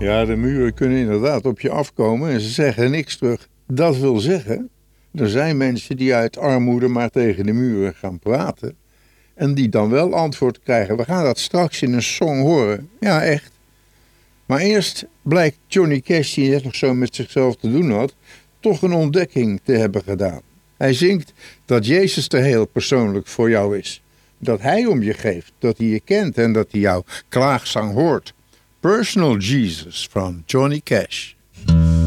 Ja, de muren kunnen inderdaad op je afkomen en ze zeggen niks terug. Dat wil zeggen, er zijn mensen die uit armoede maar tegen de muren gaan praten. En die dan wel antwoord krijgen. We gaan dat straks in een song horen. Ja, echt. Maar eerst blijkt Johnny Cash, die net nog zo met zichzelf te doen had, toch een ontdekking te hebben gedaan. Hij zingt dat Jezus er heel persoonlijk voor jou is. Dat hij om je geeft, dat hij je kent en dat hij jouw klaagzang hoort. Personal Jesus van Johnny Cash.